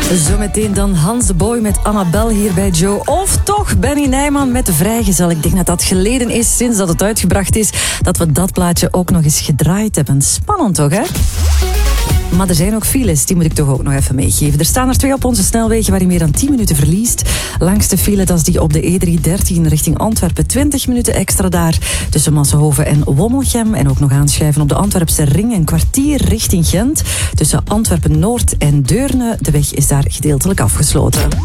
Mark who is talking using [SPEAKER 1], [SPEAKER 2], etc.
[SPEAKER 1] Zometeen dan Hans de Boy met Annabel hier bij Joe. Of toch Benny Nijman met de Vrijgezel. Ik denk dat dat geleden is, sinds dat het uitgebracht is, dat we dat plaatje ook nog eens gedraaid hebben. Spannend toch, hè? Maar er zijn ook files, die moet ik toch ook nog even meegeven. Er staan er 2 op onze snelwegen waar je meer dan 10 minuten verliest. Langste file, dat is die op de E313 richting Antwerpen. 20 minuten extra daar tussen Massenhoven en Wommelgem. En ook nog aanschuiven op de Antwerpse ring. Een kwartier richting Gent. Tussen Antwerpen-Noord en Deurne. De weg is daar gedeeltelijk afgesloten.